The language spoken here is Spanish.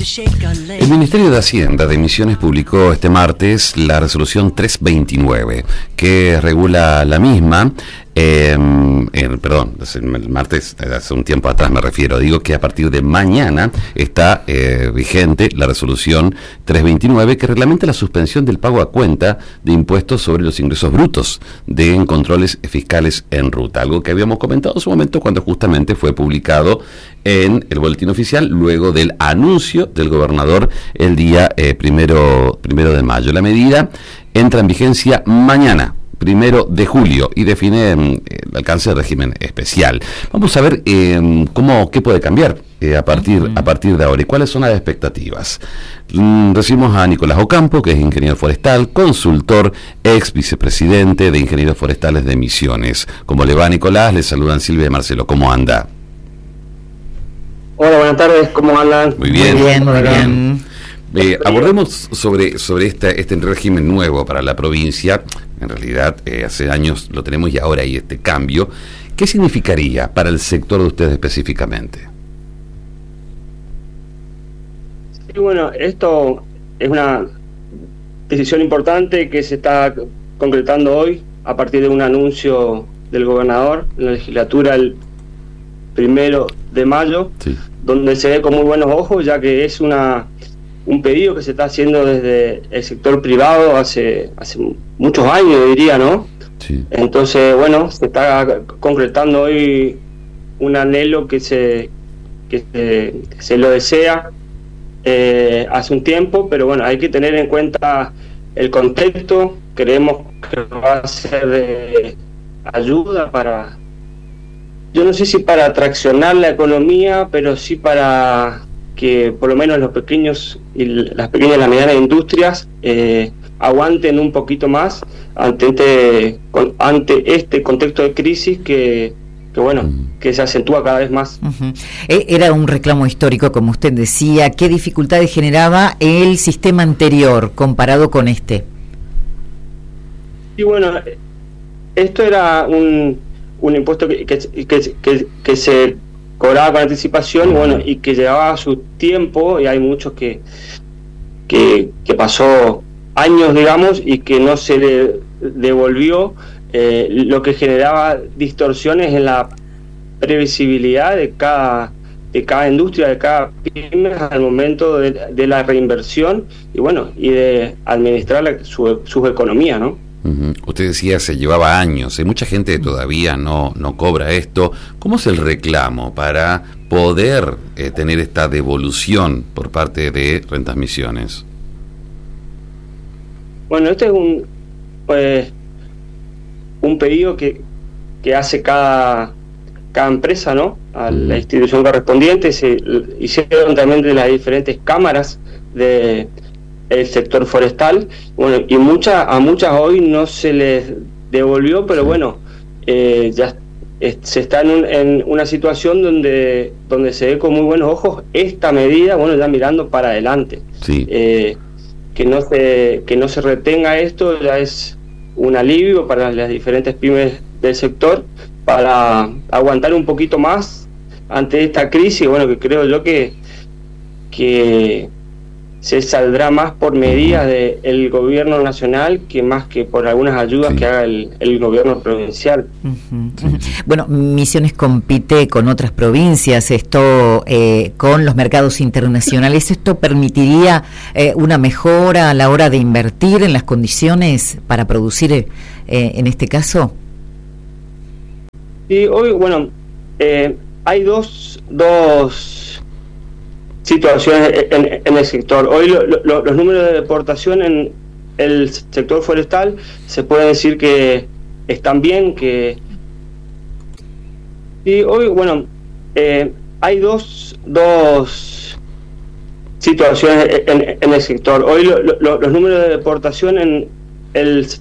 El Ministerio de Hacienda de Misiones publicó este martes la resolución 329, que regula la misma. Perdón, el martes, hace un tiempo atrás me refiero, digo que a partir de mañana está vigente la resolución 329, que reglamenta la suspensión del pago a cuenta de impuestos sobre los ingresos brutos de controles fiscales en ruta, algo que habíamos comentado en su momento cuando justamente fue publicado en el boletín oficial luego del anuncio del gobernador el día primero de mayo. La medida entra en vigencia mañana, 1 de julio, y define el alcance del régimen especial. Vamos a ver qué puede cambiar a partir de ahora y cuáles son las expectativas. Recibimos a Nicolás Ocampo, que es ingeniero forestal, consultor, ex vicepresidente de Ingenieros Forestales de Misiones. ¿Cómo le va, Nicolás? Le saludan Silvia y Marcelo. ¿Cómo anda? Hola, buenas tardes. ¿Cómo andan? Muy bien. Muy bien. Abordemos sobre este régimen nuevo para la provincia. En realidad, hace años lo tenemos y ahora hay este cambio. ¿Qué significaría para el sector de ustedes específicamente? Sí, bueno, esto es una decisión importante que se está concretando hoy a partir de un anuncio del gobernador en la legislatura el 1 de mayo, sí, donde se ve con muy buenos ojos, ya que es un pedido que se está haciendo desde el sector privado hace muchos años, diría, ¿no? Sí. Entonces, bueno, se está concretando hoy un anhelo que se lo desea hace un tiempo, pero bueno, hay que tener en cuenta el contexto. Creemos que va a ser de ayuda para, yo no sé si para traccionar la economía, pero sí para que por lo menos los pequeños y las pequeñas y las medianas industrias aguanten un poquito más ante este contexto de crisis que se acentúa cada vez más. Uh-huh. Era un reclamo histórico, como usted decía. ¿Qué dificultades generaba el sistema anterior comparado con este? Y bueno, esto era un impuesto que se cobraba con anticipación, bueno, y que llevaba su tiempo, y hay muchos que pasó años, digamos, y que no se le devolvió, lo que generaba distorsiones en la previsibilidad de cada industria, de cada pyme al momento de la reinversión y bueno, y de administrar sus economías, ¿no? Uh-huh. Usted decía se llevaba años, hay mucha gente que todavía no cobra esto. ¿Cómo es el reclamo para poder tener esta devolución por parte de Rentas Misiones? Bueno, este es un pedido que hace cada empresa, ¿no? A la institución correspondiente. Se hicieron también de las diferentes cámaras del sector forestal, bueno, y a muchas hoy no se les devolvió, pero bueno, ya se está en una situación donde se ve con muy buenos ojos esta medida, bueno, ya mirando para adelante. Sí. Que no se retenga esto ya es un alivio para las diferentes pymes del sector, para aguantar un poquito más ante esta crisis, bueno, que creo yo que se saldrá más por medidas del gobierno nacional que más que por algunas ayudas que haga el gobierno provincial. Uh-huh. Bueno, Misiones compite con otras provincias, esto con los mercados internacionales. ¿Esto permitiría una mejora a la hora de invertir en las condiciones para producir en este caso? Sí, hoy, bueno, hay dos situaciones en el sector. Hoy los números de deportación en el sector forestal se puede decir que están bien, y hoy, bueno, hay dos situaciones en el sector. Hoy los números de deportación en el